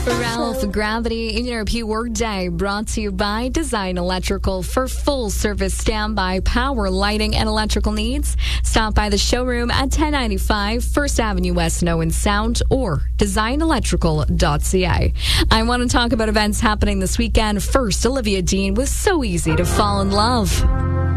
Ralph Gravity in your P Workday brought to you by Design Electrical. For full service standby power, lighting, and electrical needs, stop by the showroom at 1095 First Avenue West in Owen Sound or designelectrical.ca. I want to talk about events happening this weekend. First, Olivia Dean with So Easy to Fall in Love.